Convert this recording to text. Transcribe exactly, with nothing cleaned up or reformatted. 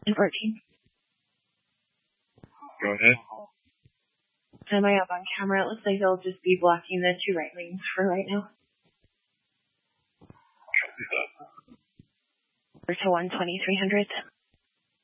fourteen. Go ahead. Am I up on camera? It looks like they'll just be blocking the two right lanes for right now. Copy that. Over to one twenty-three hundred.